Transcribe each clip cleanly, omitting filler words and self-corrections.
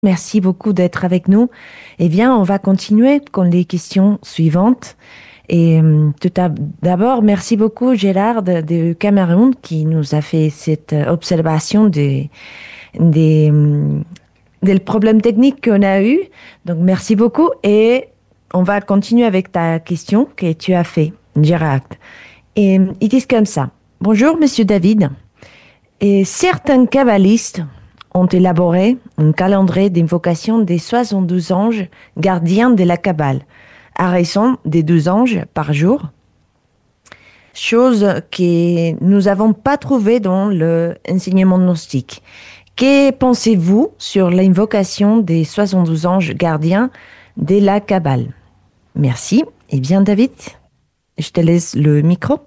Merci beaucoup d'être avec nous. Eh bien, on va continuer con les questions suivantes. D'abord, merci beaucoup Gérard de Cameroun qui nous a fait cette observation des, hum, des problèmes techniques qu'on a eu. Donc, merci beaucoup. Et on va continuer avec ta question que tu as fait, Gérard. Et ils disent comme ça. Bonjour, Monsieur David. Et certains kabbalistes ont élaboré un calendrier d'invocation des 72 anges gardiens de la Kabbale, à raison des 12 anges par jour, chose que nous n'avons pas trouvée dans l'enseignement gnostique. Que pensez-vous sur l'invocation des 72 anges gardiens de la Kabbale? Merci. Eh bien, David, je te laisse le micro.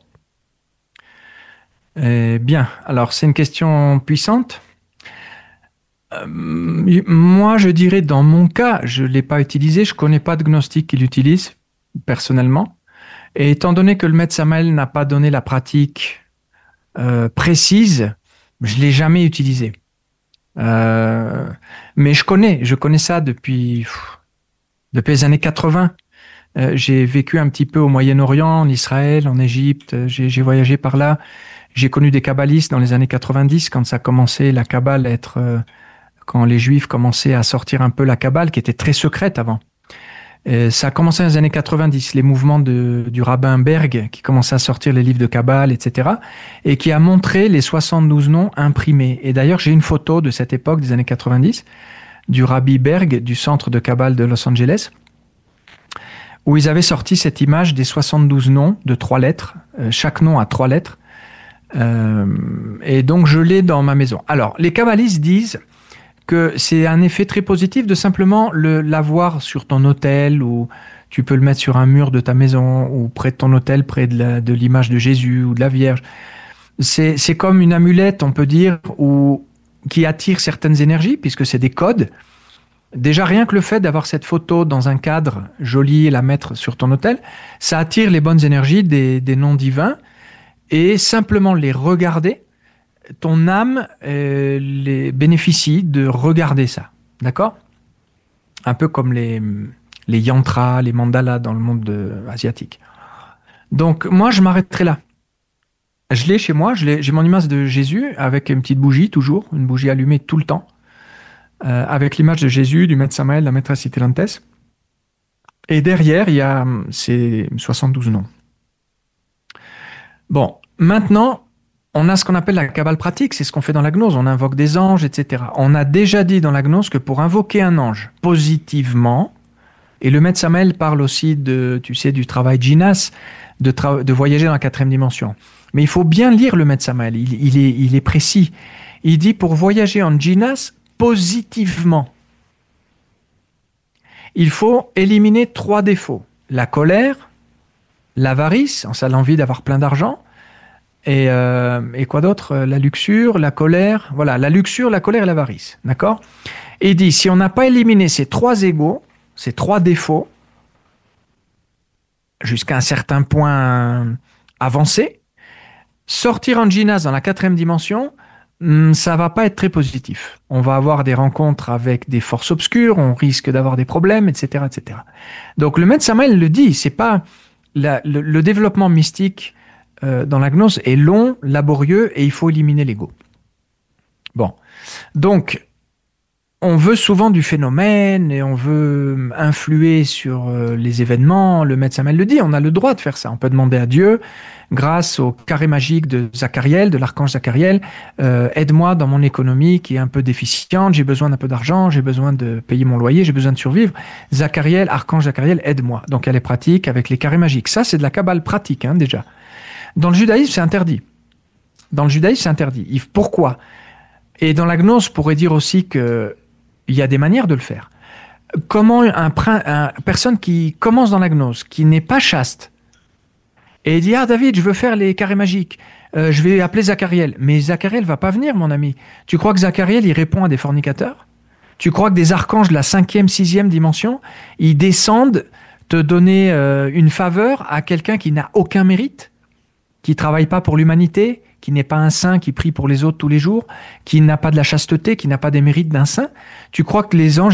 Bien, alors c'est une question puissante. Moi, je dirais dans mon cas, je ne l'ai pas utilisé, je ne connais pas de gnostique qui l'utilise personnellement. Et étant donné que le maître Samael n'a pas donné la pratique précise, je ne l'ai jamais utilisé. Mais je connais ça depuis les années 80. J'ai vécu un petit peu au Moyen-Orient, en Israël, en Égypte, j'ai voyagé par là. J'ai connu des kabbalistes dans les années 90, quand ça commençait, la Kabbale, quand les Juifs commençaient à sortir un peu la Kabbale, qui était très secrète avant. Ça a commencé dans les années 90, les mouvements du rabbin Berg, qui commençait à sortir les livres de Kabbale, etc., et qui a montré les 72 noms imprimés. Et d'ailleurs, j'ai une photo de cette époque, des années 90, du rabbi Berg, du centre de Kabbale de Los Angeles, où ils avaient sorti cette image des 72 noms de 3 lettres, chaque nom a 3 lettres, et donc je l'ai dans ma maison. Alors, les kabbalistes disent que c'est un effet très positif de simplement l'avoir sur ton autel, ou tu peux le mettre sur un mur de ta maison, ou près de ton autel, près de l'image de Jésus ou de la Vierge. C'est comme une amulette, on peut dire, qui attire certaines énergies, puisque c'est des codes. Déjà, rien que le fait d'avoir cette photo dans un cadre joli et la mettre sur ton autel, ça attire les bonnes énergies des noms divins. Et simplement les regarder, ton âme les bénéficie de regarder ça. D'accord? Un peu comme les yantras, les mandalas dans le monde asiatique. Donc, moi, je m'arrêterai là. Je l'ai chez moi, j'ai mon image de Jésus avec une petite bougie, toujours, une bougie allumée tout le temps, avec l'image de Jésus, du maître Samael, de la maîtresse Itelantes. Et derrière, il y a ces 72 noms. Bon, maintenant, on a ce qu'on appelle la Kabbale pratique, c'est ce qu'on fait dans la gnose, on invoque des anges, etc. On a déjà dit dans la gnose que pour invoquer un ange positivement, et le maître Samael parle aussi du travail Jinas, de voyager dans la 4e dimension. Mais il faut bien lire le maître Samael, il est précis. Il dit pour voyager en Jinas positivement, il faut éliminer 3 défauts. La colère, l'avarice, ça l'envie d'avoir plein d'argent, et quoi d'autre? La luxure, la colère, voilà, la luxure, la colère et l'avarice, d'accord? Et il dit, si on n'a pas éliminé ces 3 égos, ces 3 défauts, jusqu'à un certain point avancé, sortir en Jinas dans la 4e dimension, ça va pas être très positif. On va avoir des rencontres avec des forces obscures, on risque d'avoir des problèmes, etc., etc. Donc le maître Samael le dit, c'est pas... Le développement mystique dans la gnose est long, laborieux, et il faut éliminer l'ego. Bon, donc, on veut souvent du phénomène, et on veut influer sur les événements. Le maître Samael le dit, on a le droit de faire ça. On peut demander à Dieu, grâce au carré magique de Zachariel, de l'archange Zachariel, aide-moi dans mon économie qui est un peu déficiente, j'ai besoin d'un peu d'argent, j'ai besoin de payer mon loyer, j'ai besoin de survivre. Zachariel, archange Zachariel, aide-moi. Donc elle est pratique avec les carrés magiques. Ça, c'est de la Kabbale pratique, déjà. Dans le judaïsme, c'est interdit. Pourquoi? Et dans la gnose, on pourrait dire aussi qu'il y a des manières de le faire. Comment une personne qui commence dans la gnose, qui n'est pas chaste, et il dit, ah David, je veux faire les carrés magiques, je vais appeler Zachariel. Mais Zachariel va pas venir, mon ami. Tu crois que Zachariel, il répond à des fornicateurs? Tu crois que des archanges de la 5e, 6e dimension, ils descendent te donner une faveur à quelqu'un qui n'a aucun mérite, qui travaille pas pour l'humanité, qui n'est pas un saint, qui prie pour les autres tous les jours, qui n'a pas de la chasteté, qui n'a pas des mérites d'un saint, tu crois que les anges